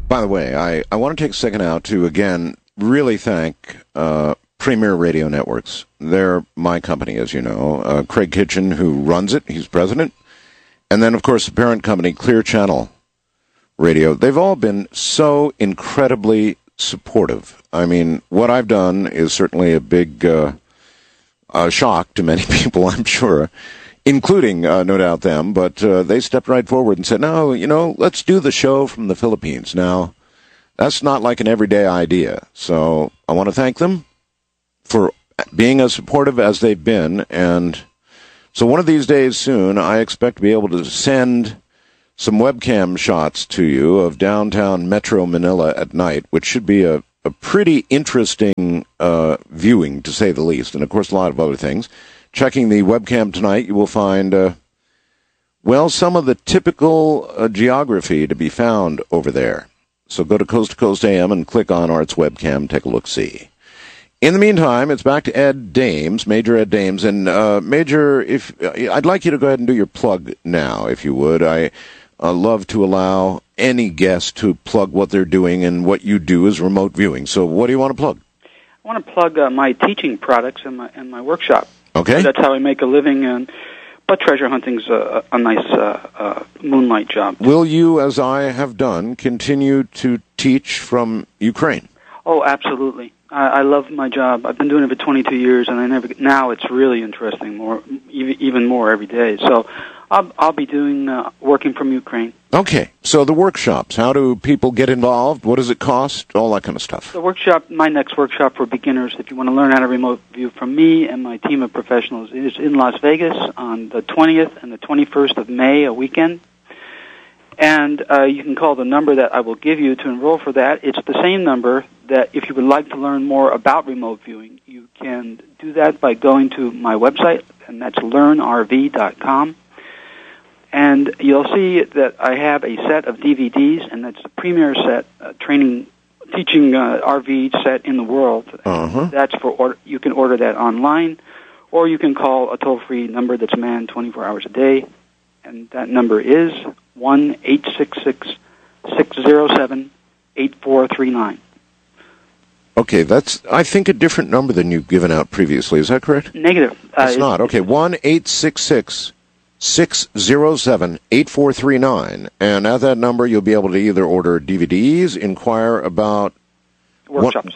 By the way, I want to take a second out to, again, really thank Premier Radio Networks. They're my company, as you know. Craig Kitchen, who runs it, he's president. And then, of course, the parent company, Clear Channel Radio. They've all been so incredibly supportive. I mean, what I've done is certainly a big shock to many people, I'm sure, including, no doubt, them. But they stepped right forward and said, no, let's do the show from the Philippines. Now, that's not like an everyday idea. So I want to thank them for being as supportive as they've been. And so one of these days soon, I expect to be able to send some webcam shots to you of downtown Metro Manila at night, which should be a pretty interesting viewing, to say the least, and, of course, a lot of other things. Checking the webcam tonight, you will find, some of the typical geography to be found over there. So go to Coast to Coast AM and click on Art's webcam, take a look-see. In the meantime, it's back to Ed Dames, Major Ed Dames. And, Major, I'd like you to go ahead and do your plug now, if you would. I love to allow any guest to plug what they're doing, and what you do is remote viewing. So what do you want to plug? I want to plug my teaching products and my workshop. Okay. That's how I make a living, but treasure hunting's a nice moonlight job. Will you, as I have done, continue to teach from Ukraine? Oh, absolutely. I love my job. I've been doing it for 22 years, and now it's really interesting, even more every day. So I'll be doing working from Ukraine. Okay. So the workshops, how do people get involved? What does it cost? All that kind of stuff. The workshop, my next workshop for beginners, if you want to learn how to remote view from me and my team of professionals, is in Las Vegas on the 20th and the 21st of May, a weekend. And you can call the number that I will give you to enroll for that. It's the same number that if you would like to learn more about remote viewing, you can do that by going to my website, and that's learnrv.com. And you'll see that I have a set of DVDs, and that's the premier set, teaching RV set in the world. Uh-huh. That's for order. You can order that online, or you can call a toll-free number that's manned 24 hours a day, and that number is 1-866-607-8439. Okay, that's, I think, a different number than you've given out previously. Is that correct? Negative. It's not. Okay, 1-866-607-8439. And at that number, you'll be able to either order DVDs, inquire about workshops,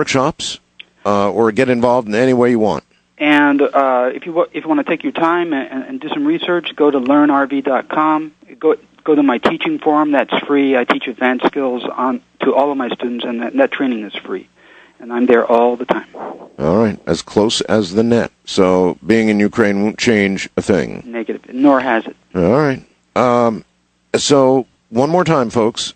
or get involved in any way you want. And if you want to take your time and do some research, go to learnrv.com. Go to my teaching forum. That's free. I teach advanced skills to all of my students, and that training is free. And I'm there all the time. All right, as close as the net. So being in Ukraine won't change a thing. Negative, nor has it. All right. So one more time, folks,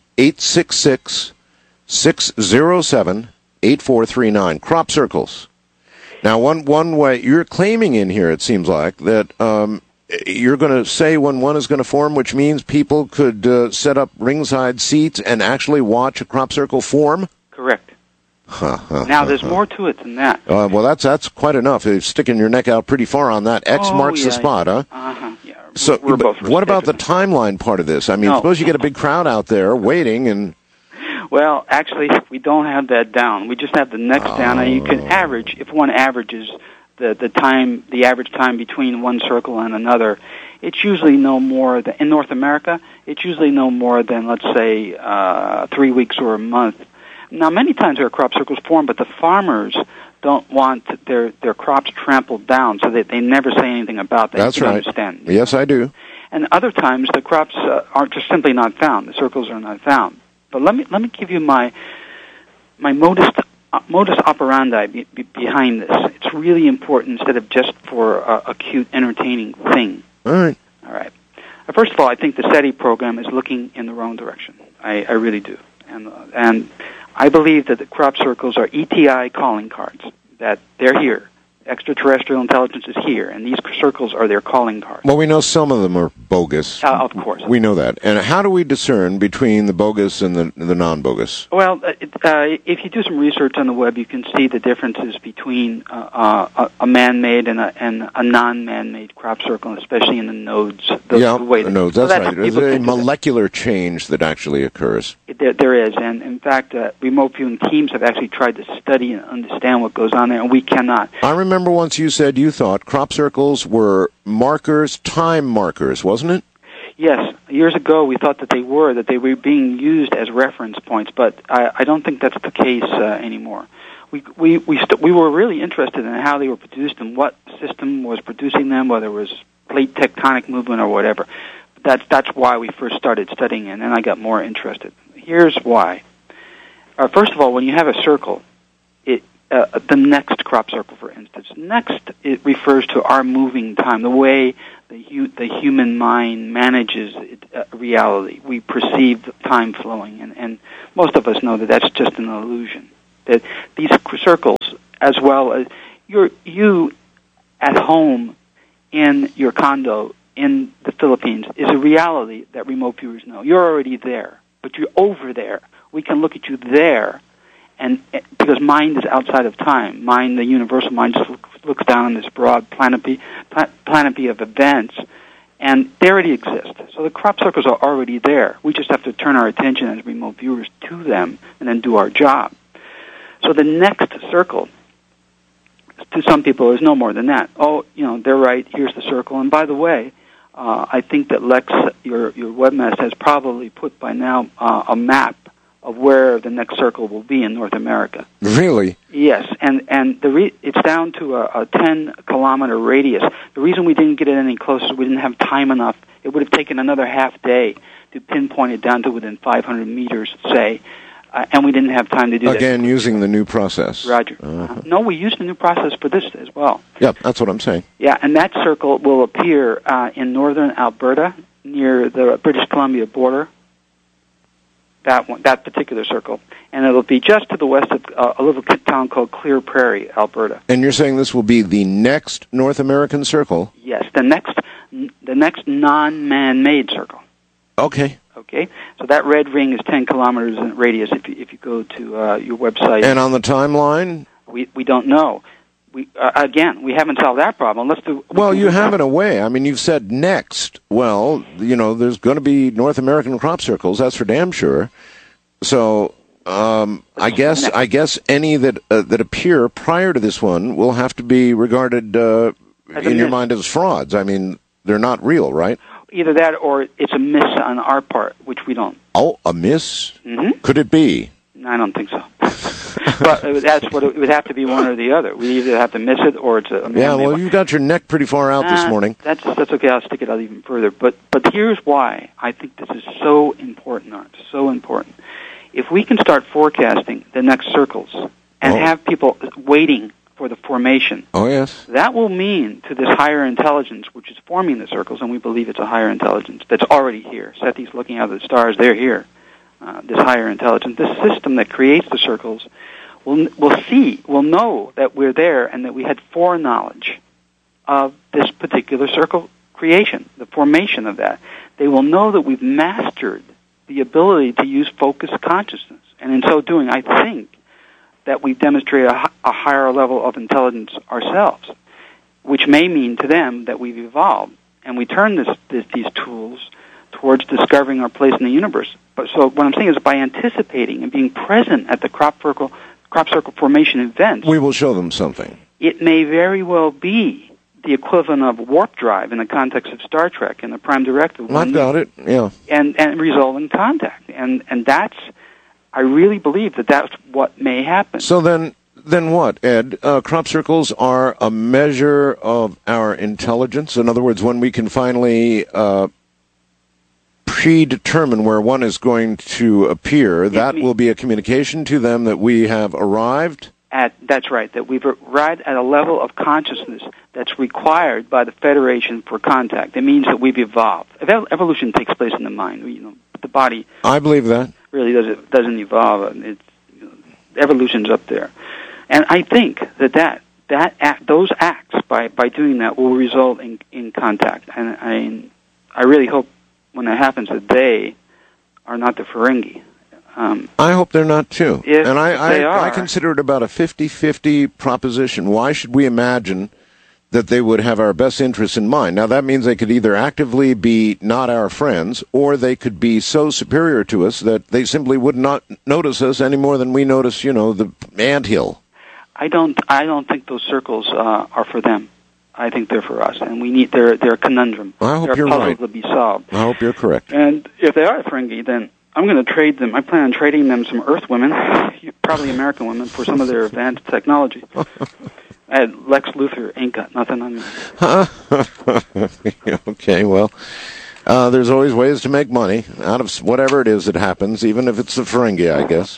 866-607-8439. Crop circles. Now, one way, you're claiming in here, it seems like, that you're going to say when one is going to form, which means people could set up ringside seats and actually watch a crop circle form? Correct. Now, there's more to it than that. Well, that's quite enough. You're sticking your neck out pretty far on that. X marks the spot, huh? Uh-huh, yeah. So, we're both what about the timeline part of this? I mean, suppose you get a big crowd out there waiting and... Well, actually, we don't have that down. We just have the next down, and you can average, if one averages the average time between one circle and another, it's usually no more than, in North America, it's usually no more than, let's say, 3 weeks or a month. Now, many times there are crop circles formed, but the farmers don't want their crops trampled down, so they never say anything about that. That's right. Understand. Yes, I do. And other times the crops are just simply not found. The circles are not found. But let me give you my modus operandi behind this. It's really important instead of just for a cute, entertaining thing. All right. First of all, I think the SETI program is looking in the wrong direction. I really do. And I believe that the crop circles are ETI calling cards, that they're here. Extraterrestrial intelligence is here, and these circles are their calling cards. Well, we know some of them are bogus. Of course. We know that. And how do we discern between the bogus and the non-bogus? Well, if you do some research on the web, you can see the differences between a man-made and a non-man-made crop circle, especially in the nodes. The nodes, that's right. There's a molecular change that actually occurs. There is, and in fact, remote viewing teams have actually tried to study and understand what goes on there, and we cannot. I remember once you said you thought crop circles were markers, time markers, wasn't it? Yes. Years ago, we thought that they were being used as reference points, but I don't think that's the case anymore. We were really interested in how they were produced and what system was producing them, whether it was plate tectonic movement or whatever. That's why we first started studying, and then I got more interested. Here's why. First of all, when you have a circle, the next crop circle, for instance, it refers to our moving time, the way the human mind manages reality. We perceive time flowing, and most of us know that that's just an illusion. That these circles, as well as you at home in your condo in the Philippines, is a reality that remote viewers know. You're already there, but you're over there. We can look at you there, and because mind is outside of time, the universal mind, just looks down on this broad planetary of events, and they already exist. So the crop circles are already there. We just have to turn our attention as remote viewers to them and then do our job. So the next circle, to some people, is no more than that. Oh, they're right, here's the circle. And by the way, I think that Lex, your webmaster, has probably put by now a map of where the next circle will be in North America. Really? Yes, and it's down to a 10-kilometer radius. The reason we didn't get it any closer, we didn't have time enough. It would have taken another half day to pinpoint it down to within 500 meters, say, and we didn't have time to do that. Again, using the new process. Roger. No, we used the new process for this as well. Yep, that's what I'm saying. Yeah, and that circle will appear in northern Alberta, near the British Columbia border. That particular circle, and it'll be just to the west of a little town called Clear Prairie, Alberta. And you're saying this will be the next North American circle? Yes, the next non-man-made circle. Okay. Okay, so that red ring is 10 kilometers in radius. If you go to your website, and on the timeline, we don't know. We haven't solved that problem. Well, you have in a way. I mean, you've said next. Well, there's going to be North American crop circles. That's for damn sure. So, I guess any that appear prior to this one will have to be regarded in your mind as frauds. I mean, they're not real, right? Either that, or it's a miss on our part, which we don't. Oh, a miss? Mm-hmm. Could it be? I don't think so. But it would have to be one or the other. We either have to miss it, or it's a... Yeah, well, you got your neck pretty far out this morning. That's okay. I'll stick it out even further. But here's why I think this is so important, Art. So important. If we can start forecasting the next circles and have people waiting for the formation... Oh, yes. That will mean to this higher intelligence, which is forming the circles, and we believe it's a higher intelligence that's already here. Sethi's looking out at the stars. They're here. This higher intelligence, this system that creates the circles, will know that we're there and that we had foreknowledge of this particular circle creation, the formation of that. They will know that we've mastered the ability to use focused consciousness. And in so doing, I think that we've demonstrated a higher level of intelligence ourselves, which may mean to them that we've evolved. And we turn these tools towards discovering our place in the universe. So what I'm saying is, by anticipating and being present at the crop circle formation events, we will show them something. It may very well be the equivalent of warp drive in the context of Star Trek and the Prime Directive. I've got it, yeah. And result in contact. And that's, I really believe that's what may happen. So then what, Ed? Crop circles are a measure of our intelligence. In other words, when we can finally predetermine where one is going to appear, that will be a communication to them that we have arrived? That's right, that we've arrived at a level of consciousness that's required by the Federation for contact. It means that we've evolved. Evolution takes place in the mind. The body... I believe that. ...really doesn't evolve. Evolution's up there. And I think that those acts by doing that will result in contact. And I really hope when that happens that they are not the Ferengi. I hope they're not too. And I consider it about a 50-50 proposition. Why should we imagine that they would have our best interests in mind? Now, that means they could either actively be not our friends, or they could be so superior to us that they simply would not notice us any more than we notice, the anthill. I don't think those circles are for them. I think they're for us, and they're a conundrum. I hope you're right. They're right. puzzle to be solved. I hope you're correct. And if they are Ferengi, then I'm going to trade them. I plan on trading them some Earth women, probably American women, for some of their advanced technology. Lex Luthor ain't got nothing on me. Okay, well, there's always ways to make money out of whatever it is that happens, even if it's the Ferengi, I guess.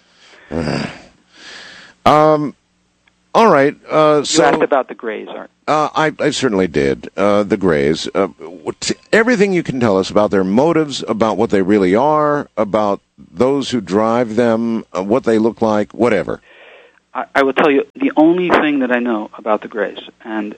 All right. You asked about the Greys, Art. I certainly did. The Greys. Everything you can tell us about their motives, about what they really are, about those who drive them, what they look like, whatever. I will tell you the only thing that I know about the Greys, and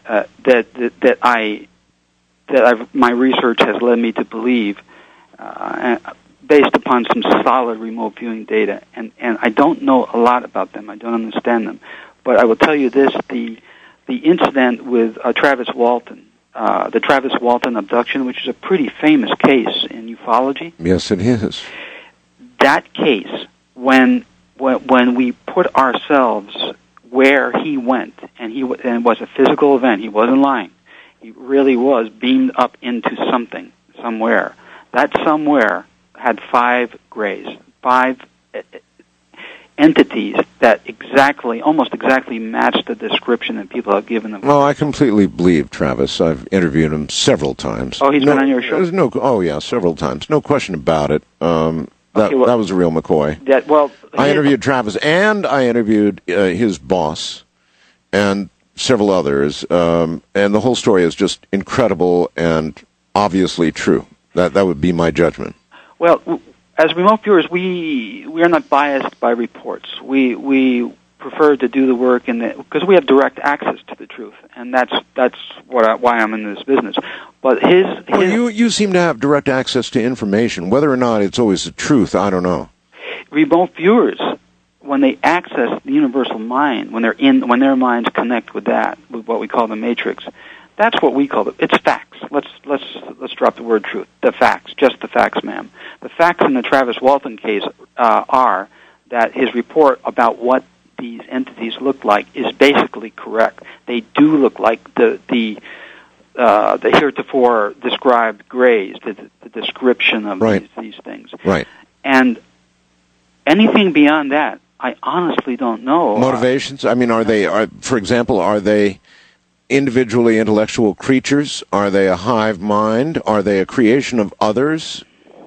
my research has led me to believe, based upon some solid remote viewing data, and I don't know a lot about them. I don't understand them. But I will tell you this, the incident with Travis Walton, the Travis Walton abduction, which is a pretty famous case in ufology. Yes, it is. That case, when we put ourselves where he went, and it was a physical event, he wasn't lying. He really was beamed up into something, somewhere. That somewhere had 5 Greys, 5 entities that almost exactly matched the description that people have given them. Well, I completely believe Travis. I've interviewed him several times. Oh, he's been on your show? Oh, yeah, several times. No question about it. That was a real McCoy. I interviewed Travis, and I interviewed his boss and several others, and the whole story is just incredible and obviously true. That would be my judgment. Well, as remote viewers, we are not biased by reports. We prefer to do the work because we have direct access to the truth, and that's why I'm in this business. But you seem to have direct access to information, whether or not it's always the truth. I don't know. Remote viewers, when they access the universal mind, when their minds connect with what we call the matrix, that's what we call it. It's facts. Let's drop the word truth. The facts, just the facts, ma'am. The facts in the Travis Walton case are that his report about what these entities look like is basically correct. They do look like the heretofore described Greys, the description of these things. Right. And anything beyond that, I honestly don't know. Motivations? I mean, for example, are they individually intellectual creatures? Are they a hive mind? Are they a creation of others?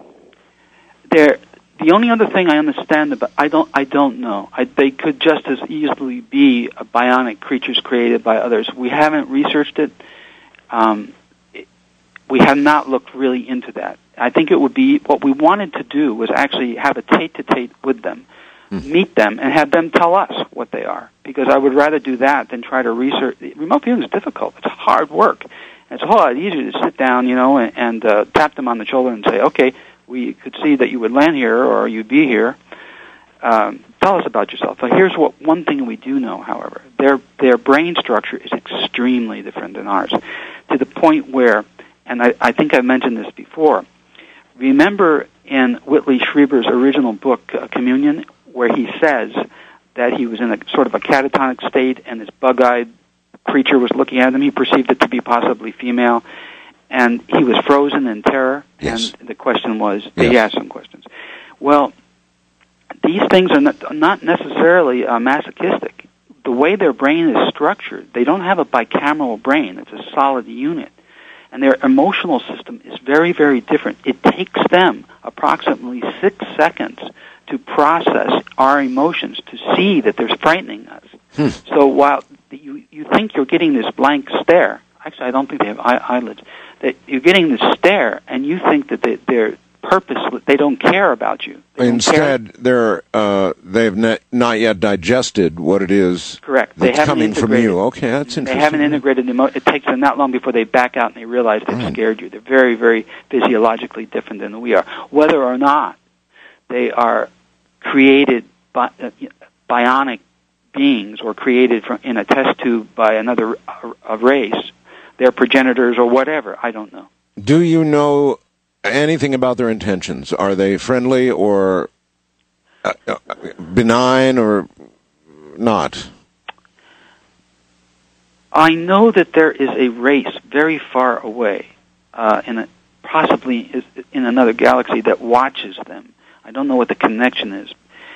The only other thing I understand about I don't know. They could just as easily be bionic creatures created by others. We haven't researched it. We have not looked really into that. I think it would be what we wanted to do was actually have a tete-a-tete with them, meet them, and have them tell us what they are. Because I would rather do that than try to research. Remote viewing is difficult. It's hard work. It's a whole lot easier to sit down, and tap them on the shoulder and say, okay, we could see that you would land here or you'd be here. Tell us about yourself. So here's one thing we do know, however. Their brain structure is extremely different than ours, to the point where, and I think I mentioned this before, remember in Whitley Schreiber's original book, Communion, where he says that he was in a sort of a catatonic state and this bug-eyed creature was looking at him. He perceived it to be possibly female, and he was frozen in terror. Yes. And the question was, he asked some questions. Well, these things are not necessarily masochistic. The way their brain is structured, they don't have a bicameral brain. It's a solid unit. And their emotional system is very, very different. It takes them approximately 6 seconds to process our emotions, to see that they're frightening us. So while you think you're getting this blank stare, actually I don't think they have eyelids, that you're getting this stare, and you think that they're purposeless. They don't care about you. Instead, they've not yet digested what it is. Correct. That's coming from you. Okay, that's interesting. They haven't integrated it takes them that long before they back out and they realize they've scared you. They're very, very physiologically different than we are. Whether or not they are created bionic beings or created in a test tube by another race, their progenitors or whatever, I don't know. Do you know anything about their intentions? Are they friendly or benign or not? I know that there is a race very far away, possibly in another galaxy, that watches them. I don't know what the connection is.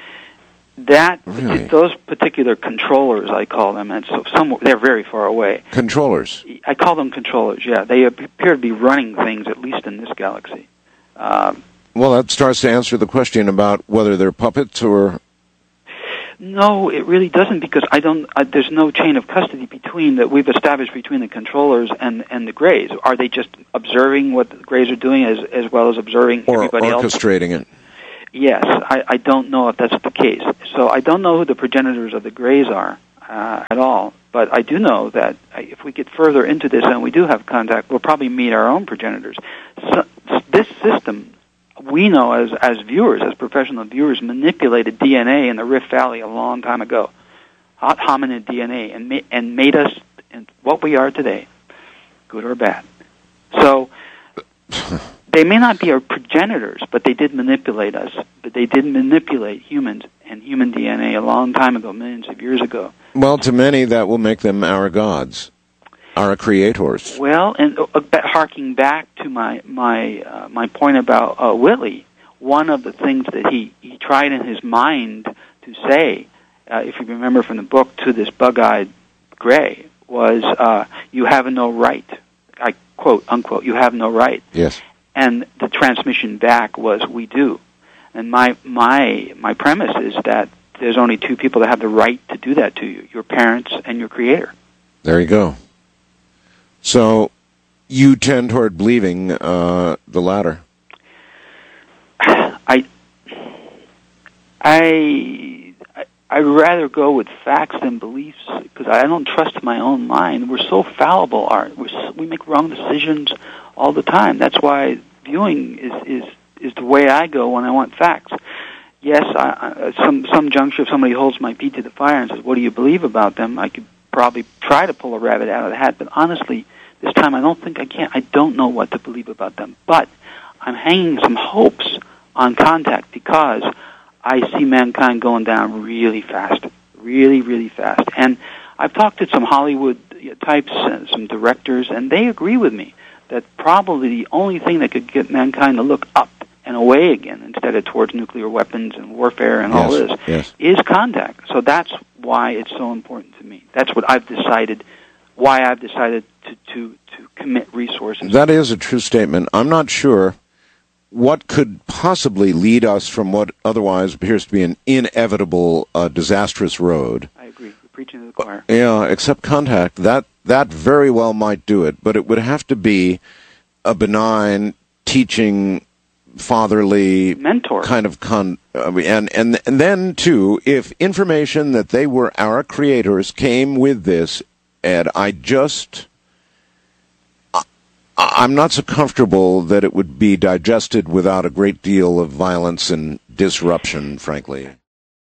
Those particular controllers, I call them, and they're very far away. Controllers? I call them controllers, yeah. They appear to be running things, at least in this galaxy. Well, that starts to answer the question about whether they're puppets or... No, it really doesn't, because there's no chain of custody that we've established between the controllers and the Greys. Are they just observing what the Greys are doing as well as observing everybody else? Or orchestrating it? Yes, I don't know if that's the case. So I don't know who the progenitors of the Greys are at all, but I do know that if we get further into this and we do have contact, we'll probably meet our own progenitors. So, this system, we know as viewers, as professional viewers, manipulated DNA in the Rift Valley a long time ago, hot hominid DNA, and made us what we are today, good or bad. So... They may not be our progenitors, but they did manipulate us. But they did manipulate humans and human DNA a long time ago, millions of years ago. Well, to many, that will make them our gods, our creators. Well, and harking back to my point about Whitley, one of the things that he tried in his mind to say, if you remember from the book, to this bug-eyed Gray, was, you have no right. I quote, unquote, you have no right. Yes. And the transmission back was, we do. And my premise is that there's only two people that have the right to do that to you, your parents and your Creator. There you go. So you tend toward believing the latter. I'd rather go with facts than beliefs, because I don't trust my own mind. We're so fallible, Art. We make wrong decisions all the time. That's why viewing is the way I go when I want facts. Yes, some juncture, if somebody holds my feet to the fire and says, what do you believe about them, I could probably try to pull a rabbit out of the hat, but honestly, this time I don't think I can. I don't know what to believe about them. But I'm hanging some hopes on contact, because I see mankind going down really fast, really, really fast. And I've talked to some Hollywood types, some directors, and they agree with me that probably the only thing that could get mankind to look up and away again instead of towards nuclear weapons and warfare and all this is contact. So that's why it's so important to me. That's what I've decided, why I've decided to commit resources. That is a true statement. I'm not sure what could possibly lead us from what otherwise appears to be an inevitable, disastrous road. I agree. You're preaching to the choir. Yeah, except contact. That very well might do it, but it would have to be a benign, teaching, fatherly mentor kind of and then too, if information that they were our creators came with this, Ed, I'm not so comfortable that it would be digested without a great deal of violence and disruption, frankly.